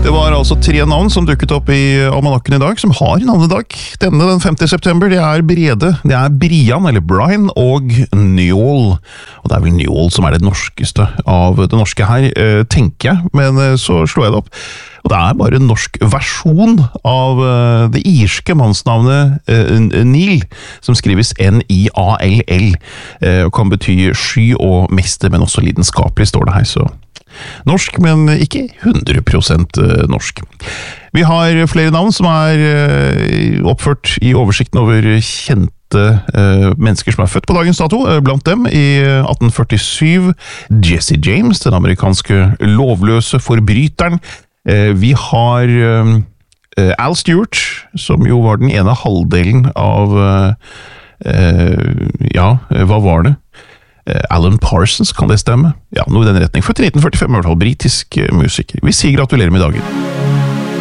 Det var altså 3 navn som dukket opp i almanakken i dag, som har navnedag. Denne den 5. september, det er Brede, det er Brian, eller Brian, og Njål. Og det er vel Njål som er det norskeste av det norske her, tenker jeg, men så slår jeg det opp. Og det er bare en norsk versjon av det irske mannsnavnet Neil, som skrives N-I-A-L-L, og kan bety sky og mester, men også lidenskapelig, står det her, så... Norsk, men ikke 100% norsk. Vi har flere navn som er oppført i oversikten over kjente mennesker som er født på dagens dato. Blant dem i 1847 Jesse James, den amerikanske lovløse forbryteren. Vi har Al Stewart, som jo var den ene halvdelen av hva var det? Alan Parsons, kan det stemme? Ja, noe i den retning. Født i 1945, i hvert fall britisk musiker. Vi sier gratulerer med dagen.